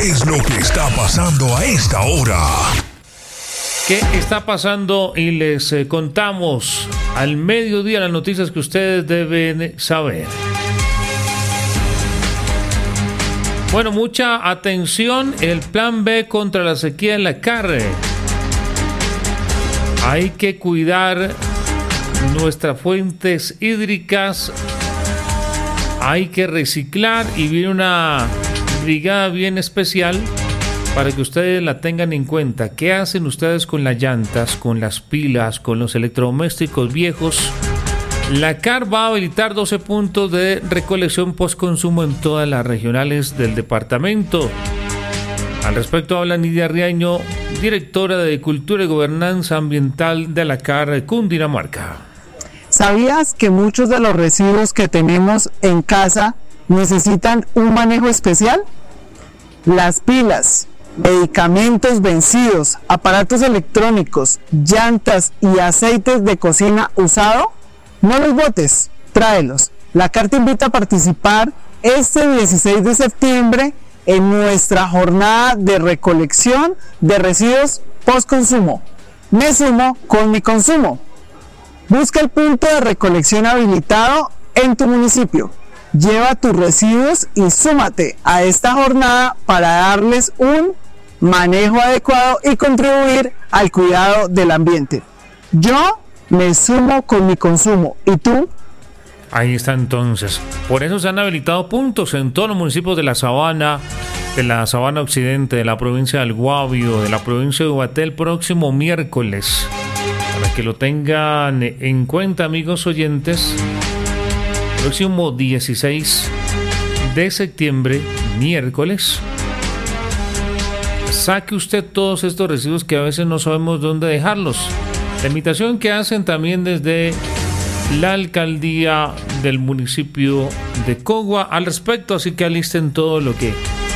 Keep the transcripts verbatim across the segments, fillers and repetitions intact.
es lo que está pasando a esta hora. ¿Qué está pasando? Y les eh, contamos al mediodía las noticias que ustedes deben saber. Bueno, mucha atención, el plan B contra la sequía en la carne. Hay que cuidar nuestras fuentes hídricas, hay que reciclar y viene una brigada bien especial para que ustedes la tengan en cuenta. ¿Qué hacen ustedes con las llantas, con las pilas, con los electrodomésticos viejos? La C A R va a habilitar doce puntos de recolección postconsumo en todas las regionales del departamento. Al respecto habla Nidia Riaño, directora de Cultura y Gobernanza Ambiental de la C A R de Cundinamarca. ¿Sabías que muchos de los residuos que tenemos en casa necesitan un manejo especial? Las pilas, medicamentos vencidos, aparatos electrónicos, llantas y aceites de cocina usado, no los botes, tráelos. La C A R te invita a participar este dieciséis de septiembre en nuestra jornada de recolección de residuos postconsumo. Me sumo con mi consumo. Busca el punto de recolección habilitado en tu municipio. Lleva tus residuos y súmate a esta jornada para darles un manejo adecuado y contribuir al cuidado del ambiente. Yo me sumo con mi consumo. ¿Y tú? Ahí está entonces. Por eso se han habilitado puntos en todos los municipios de la Sabana, de la Sabana Occidente, de la provincia del Guavio, de la provincia de Ubaté el próximo miércoles. Para que lo tengan en cuenta, amigos oyentes, próximo dieciséis de septiembre, miércoles, saque usted todos estos residuos que a veces no sabemos dónde dejarlos. La invitación que hacen también desde la alcaldía del municipio de Cogua al respecto, así que alisten todo lo que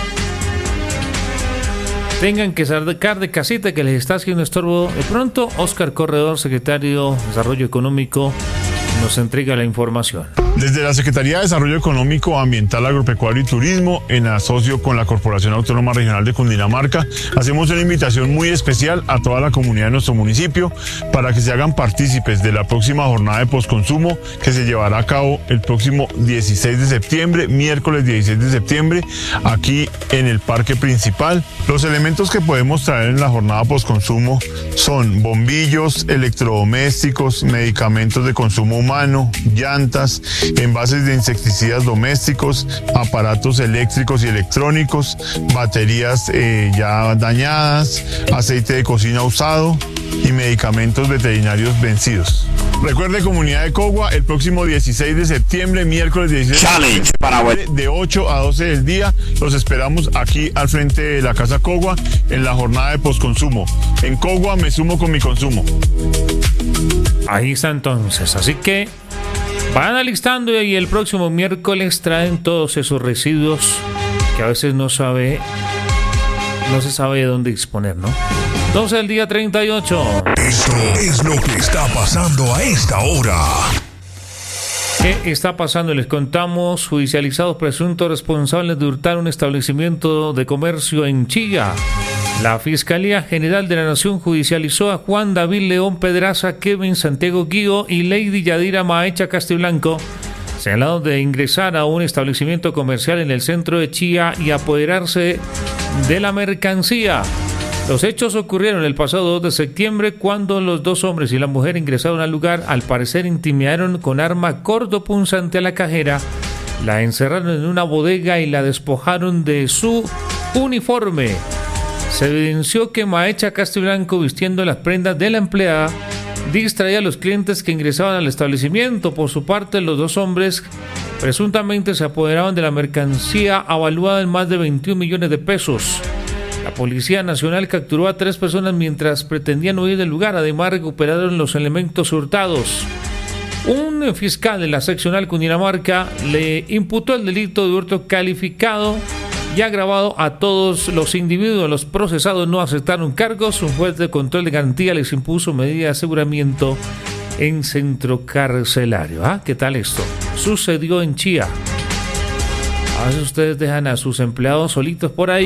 tengan que sacar de casita que les está haciendo estorbo. De pronto, Oscar Corredor, secretario de Desarrollo Económico, nos entrega la información. Desde la Secretaría de Desarrollo Económico, Ambiental, Agropecuario y Turismo, en asocio con la Corporación Autónoma Regional de Cundinamarca, hacemos una invitación muy especial a toda la comunidad de nuestro municipio para que se hagan partícipes de la próxima jornada de postconsumo que se llevará a cabo el próximo dieciséis de septiembre, miércoles dieciséis de septiembre, aquí en el parque principal. Los elementos que podemos traer en la jornada postconsumo son bombillos, electrodomésticos, medicamentos de consumo humano, llantas, envases de insecticidas domésticos, aparatos eléctricos y electrónicos, baterías eh, ya dañadas, aceite de cocina usado y medicamentos veterinarios vencidos. Recuerde, comunidad de Cogua, el próximo dieciséis de septiembre, miércoles dieciséis Challenge para de ocho a doce del día, los esperamos aquí al frente de la Casa Cogua en la jornada de postconsumo. En Cogua me sumo con mi consumo. Ahí está entonces, así que van alistando y el próximo miércoles traen todos esos residuos que a veces no sabe, no se sabe de dónde disponer, ¿no? doce del día treinta y ocho. Esto es lo que está pasando a esta hora. ¿Qué está pasando? Les contamos: judicializados presuntos responsables de hurtar un establecimiento de comercio en Chía. La Fiscalía General de la Nación judicializó a Juan David León Pedraza, Kevin Santiago Guío y Lady Yadira Maecha Castiblanco, señalados de ingresar a un establecimiento comercial en el centro de Chía y apoderarse de la mercancía. Los hechos ocurrieron el pasado dos de septiembre cuando los dos hombres y la mujer ingresaron al lugar. Al parecer intimidaron con arma cortopunzante a la cajera, la encerraron en una bodega y la despojaron de su uniforme. Se evidenció que Maecha Castiblanco, vistiendo las prendas de la empleada, distraía a los clientes que ingresaban al establecimiento. Por su parte, los dos hombres presuntamente se apoderaban de la mercancía avaluada en más de veintiún millones de pesos. La Policía Nacional capturó a tres personas mientras pretendían huir del lugar. Además, recuperaron los elementos hurtados. Un fiscal de la seccional Cundinamarca le imputó el delito de hurto calificado y agravado a todos los individuos. Los procesados no aceptaron cargos. Un juez de control de garantía les impuso medida de aseguramiento en centro carcelario. ¿Ah? ¿Qué tal esto? Sucedió en Chía. A veces ustedes dejan a sus empleados solitos por ahí.